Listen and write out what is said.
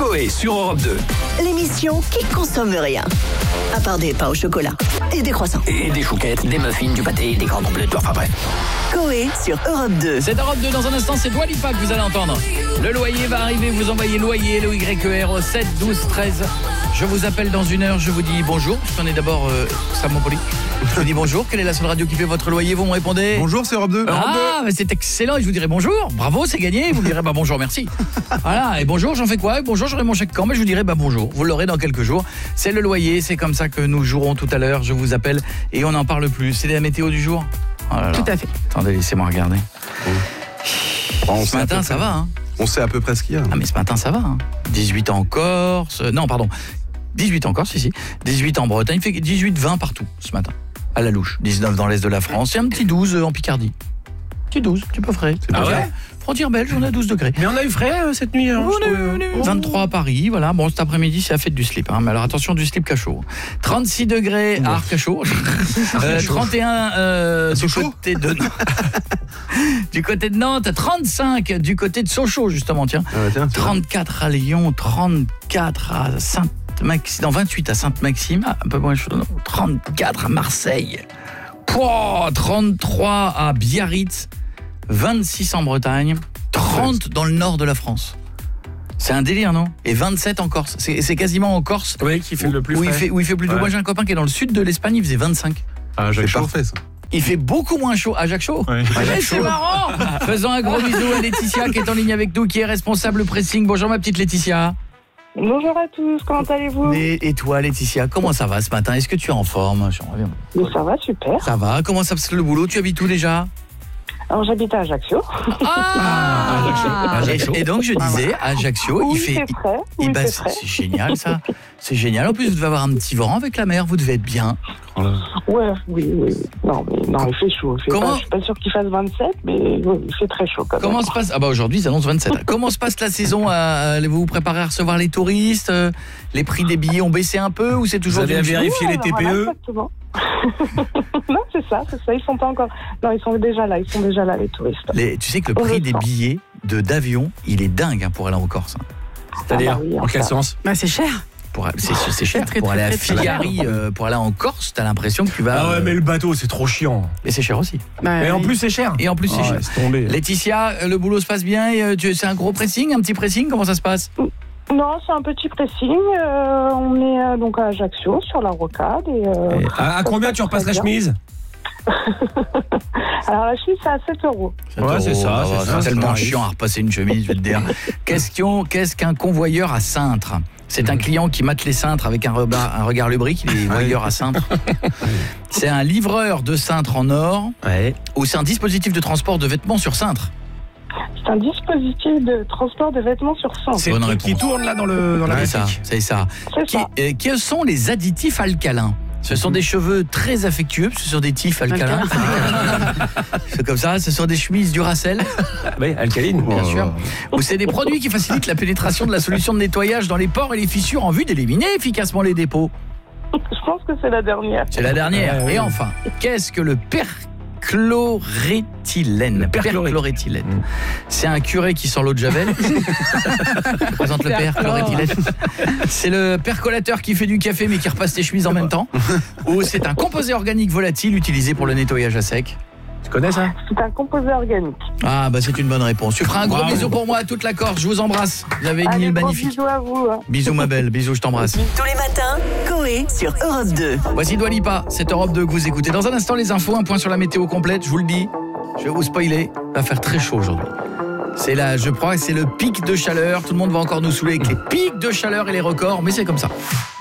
Coé sur Europe 2. L'émission qui consomme rien. À part des pains au chocolat et des croissants. Et des chouquettes, des muffins, du pâté, des cordons bleus, enfin bref. Coé sur Europe 2. C'est Europe 2, dans un instant, c'est Dua Lipa que vous allez entendre. Le loyer va arriver, vous envoyez loyer, le YER au 7 12 13. Je vous appelle dans une heure, je vous dis bonjour. Je connais d'abord Samopoli. Je vous dis bonjour, quelle est la seule radio qui fait votre loyer? Vous me répondez Bonjour, c'est Europe 2. mais c'est excellent, et je vous dirai bonjour, bravo, c'est gagné, vous me direz bonjour, merci. Voilà, et bonjour, j'en fais quoi? Bonjour, j'aurai mon chèque quand? Mais je vous dirai bonjour, vous l'aurez dans quelques jours. C'est le loyer, c'est comme ça que nous jouerons tout à l'heure, je vous appelle et on n'en parle plus. C'est la météo du jour? Oh là là. Tout à fait. Attendez, laissez-moi regarder. Ce matin, ça va, hein? On sait à peu près ce qu'il y a. Ah mais ce matin, ça va, hein? 18 en Corse, non, pardon, 18 en Corse, ici, 18 en Bretagne, il fait 18-20 partout ce matin. À la louche, 19 dans l'est de la France et un petit 12 en Picardie. Petit 12, tu peux frais. Ah ouais? Frontière belge, on a 12 degrés. Mais on a eu frais cette nuit. Hein, 23 à Paris, voilà. Bon, cet après-midi, c'est la fête du slip. Hein. Mais alors, attention, du slip cachot. 36 degrés à Arcachot. 31 du côté de du côté de Nantes. 35 du côté de Sochaux, justement, tiens. 34 à Lyon, 34 à Sainte-Maxime. Non, 28 à Sainte-Maxime. Un peu moins chaud. 34 à Marseille. 33 à Biarritz. 26 en Bretagne, 30 dans le nord de la France. C'est un délire, non? Et 27 en Corse. C'est quasiment en Corse. Oui, qui fait le plus frais. Où il fait plus de. Moi, j'ai un copain qui est dans le sud de l'Espagne, il faisait 25. Ah, c'est parfait, ça. Il fait beaucoup moins chaud à Ajaccio. Ouais. C'est marrant. Faisons un gros bisou à Laetitia qui est en ligne avec nous, qui est responsable pressing. Bonjour ma petite Laetitia. Bonjour à tous, comment allez-vous? Et toi Laetitia, comment ça va ce matin? Est-ce que tu es en forme? Mais ça va, super. Ça va, comment ça se passe le boulot? Tu habites où déjà? Alors j'habite à Ajaccio. Et donc je disais, à Ajaccio, oui, il fait... c'est frais. Oui, c'est génial ça. C'est génial. En plus, vous devez avoir un petit vent avec la mer, vous devez être bien. Ouais, oui. Non, il fait chaud. Je suis pas sûr qu'il fasse 27, mais il fait très chaud quand même. Comment se passe... Ah bah aujourd'hui, ils annoncent 27. Comment se passe la saison? Vous vous préparez à recevoir les touristes? Les prix des billets ont baissé un peu ou c'est toujours... Vous avez vérifié les TPE? Voilà, exactement. Non, c'est ça. Ils sont pas encore... Non, ils sont déjà là, les touristes. Tu sais que le prix des billets d'avion, il est dingue pour aller en Corse. C'est-à-dire, en quel sens? Bah, c'est cher. C'est cher. Pour aller à Figari, pour aller en Corse, t'as l'impression que tu vas... Ah ouais, mais le bateau, c'est trop chiant. Et c'est cher aussi. Et en plus, c'est cher. cher. Laetitia, le boulot se passe bien? C'est un gros pressing, un petit pressing? Comment ça se passe? Non, c'est un petit pressing. On est donc à Ajaccio, sur la rocade. À combien tu repasses la chemise? Alors la chemise, c'est à 7 €. Ouais, c'est ça. C'est tellement chiant à repasser une chemise, je vais te dire. Question, qu'est-ce qu'un convoyeur à cintre? C'est un client qui mate les cintres avec un regard lubrique, il est voyeur à cintre. C'est un livreur de cintre en or, ou c'est un dispositif de transport de vêtements sur cintre? C'est un dispositif de transport de vêtements sur cintre. C'est le truc qui tourne là dans la boutique. C'est ça. Quels sont les additifs alcalins? Ce sont des cheveux très affectueux, ce sont des tifs alcalins. C'est comme ça, ce sont des chemises Duracell. Oui, alcalines. Bien sûr. Ou c'est des produits qui facilitent la pénétration de la solution de nettoyage dans les pores et les fissures en vue d'éliminer efficacement les dépôts. Je pense que c'est la dernière. C'est la dernière. Et enfin, qu'est-ce que le perchloréthylène? Perchloréthylène. C'est un curé qui sent l'eau de Javel. Je présente le perchloréthylène. C'est le percolateur qui fait du café mais qui repasse tes chemises en même temps. Ou c'est un composé organique volatile utilisé pour le nettoyage à sec. Tu connais ça? C'est un composé organique. Ah bah c'est une bonne réponse. Tu feras un gros bisou pour moi à toute la Corse. Je vous embrasse. Vous avez une île magnifique. Bisous à vous. Bisous ma belle. Bisous, je t'embrasse. Tous les matins, Coé sur Europe 2. Voici Dua Lipa, c'est Europe 2 que vous écoutez. Dans un instant les infos, un point sur la météo complète, je vous le dis. Je vais vous spoiler, il va faire très chaud aujourd'hui. C'est là, je crois que c'est le pic de chaleur. Tout le monde va encore nous saouler avec les pics de chaleur et les records, mais c'est comme ça.